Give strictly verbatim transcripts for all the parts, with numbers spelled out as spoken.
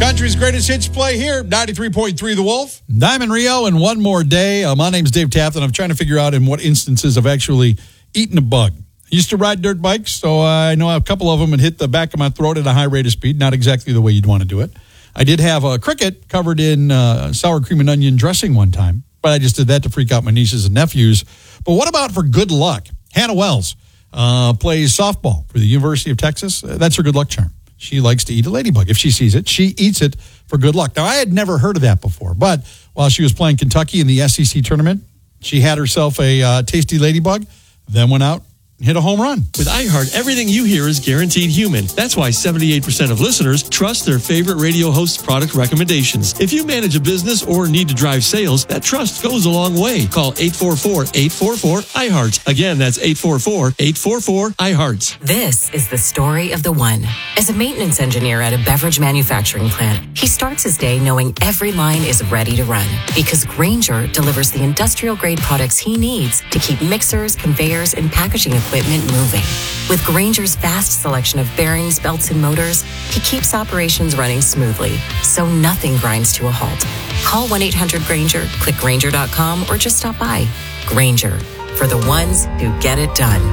Country's greatest hits play here, ninety-three point three The Wolf. Diamond Rio and One More Day. Uh, my name's Dave Taft, and I'm trying to figure out in what instances I've actually eaten a bug. I used to ride dirt bikes, so I know a couple of them and hit the back of my throat at a high rate of speed, not exactly the way you'd want to do it. I did have a cricket covered in uh, sour cream and onion dressing one time, but I just did that to freak out my nieces and nephews. But what about for good luck? Hannah Wells uh, plays softball for the University of Texas. Uh, that's her good luck charm. She likes to eat a ladybug. If she sees it, she eats it for good luck. Now, I had never heard of that before, but while she was playing Kentucky in the S E C tournament, she had herself a uh, tasty ladybug, then went out and hit a home run. With iHeart, everything you hear is guaranteed human. That's why seventy-eight percent of listeners trust their favorite radio host's product recommendations. If you manage a business or need to drive sales, that trust goes a long way. Call eight four four, eight four four, I heart. Again, that's eight four four, eight four four, I heart. This is the story of the one. As a maintenance engineer at a beverage manufacturing plant, he starts his day knowing every line is ready to run because Grainger delivers the industrial-grade products he needs to keep mixers, conveyors, and packaging equipment equipment moving. With Grainger's vast selection of bearings, belts, and motors, he keeps operations running smoothly, so nothing grinds to a halt. Call one eight hundred Grainger, click Grainger dot com, or just stop by. Grainger, for the ones who get it done.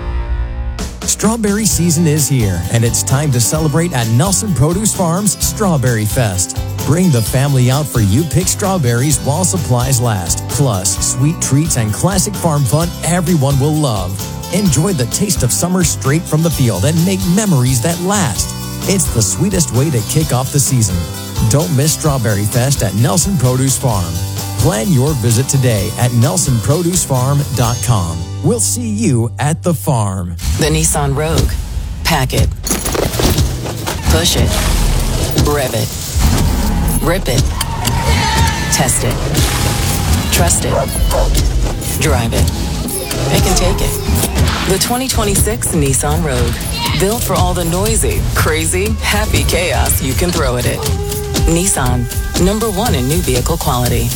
Strawberry season is here, and it's time to celebrate at Nelson Produce Farm's Strawberry Fest. Bring the family out for You Pick Strawberries while supplies last. Plus, sweet treats and classic farm fun everyone will love. Enjoy the taste of summer straight from the field and make memories that last. It's the sweetest way to kick off the season. Don't miss Strawberry Fest at Nelson Produce Farm. Plan your visit today at nelson produce farm dot com. We'll see you at the farm. The Nissan Rogue. Pack it. Push it. Rev it. Rip it. Test it. Trust it. Drive it. They can take it. The twenty twenty-six Nissan Rogue. Built for all the noisy, crazy, happy chaos you can throw at it. Nissan. Number one in new vehicle quality.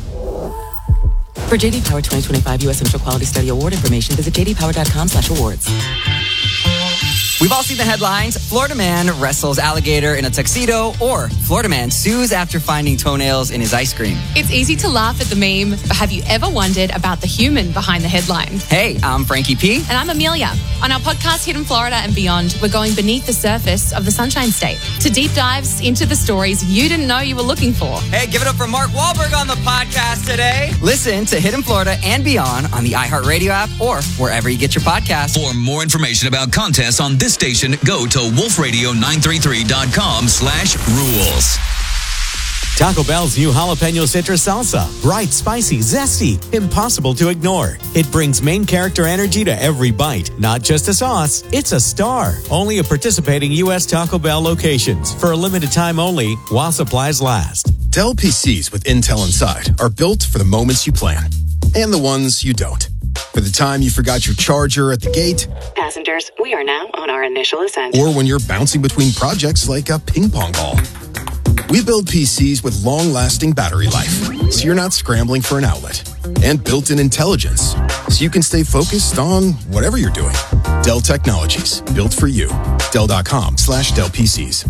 For J D Power twenty twenty-five U S Central Quality Study Award information, visit j d power dot com slash awards. We've all seen the headlines. Florida man wrestles alligator in a tuxedo, or Florida man sues after finding toenails in his ice cream. It's easy to laugh at the meme, but have you ever wondered about the human behind the headline? Hey, I'm Frankie P. And I'm Amelia. On our podcast, Hidden Florida and Beyond, we're going beneath the surface of the Sunshine State to deep dives into the stories you didn't know you were looking for. Hey, give it up for Mark Wahlberg on the podcast today. Listen to Hidden Florida and Beyond on the iHeartRadio app or wherever you get your podcasts. For more information about contests on this station, go to wolf radio nine three three dot com slash rules. Taco Bell's new jalapeno citrus salsa. Bright, spicy, zesty, impossible to ignore. It brings main character energy to every bite. Not just a sauce, it's a star. Only at participating U S Taco Bell locations. For a limited time only, while supplies last. Dell P Cs with Intel inside are built for the moments you plan. And the ones you don't. For the time you forgot your charger at the gate. Passengers, we are now on our initial ascent. Or when you're bouncing between projects like a ping pong ball. We build P Cs with long-lasting battery life, so you're not scrambling for an outlet. And built-in intelligence, so you can stay focused on whatever you're doing. Dell Technologies, built for you. Dell.com slash Dell PCs.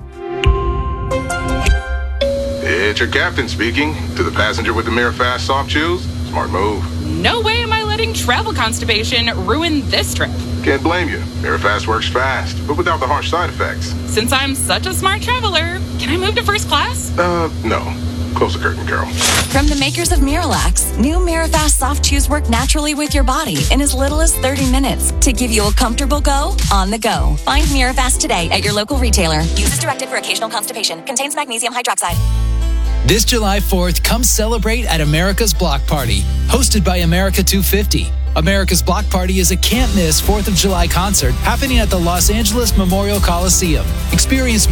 It's your captain speaking. To the passenger with the MiraFast soft chews, smart move. No way am I letting travel constipation ruin this trip. Can't blame you. MiraFast works fast, but without the harsh side effects. Since I'm such a smart traveler, can I move to first class? Uh, no. Close the curtain, Carol. From the makers of Miralax, new MiraFast soft chews work naturally with your body in as little as thirty minutes to give you a comfortable go on the go. Find Mirafast today at your local retailer. Use as directed for occasional constipation. Contains magnesium hydroxide. This July fourth, come celebrate at America's Block Party, hosted by America two fifty. America's Block Party is a can't-miss fourth of July concert happening at the Los Angeles Memorial Coliseum. Experience